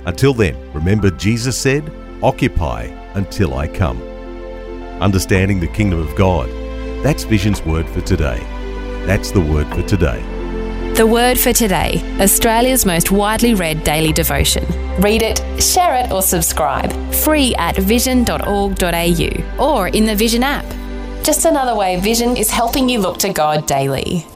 Until then, remember Jesus said, "Occupy until I come." Understanding the Kingdom of God. That's Vision's Word for today. That's the Word for today. The Word for Today, Australia's most widely read daily devotion. Read it, share it or subscribe. Free at vision.org.au or in the Vision app. Just another way Vision is helping you look to God daily.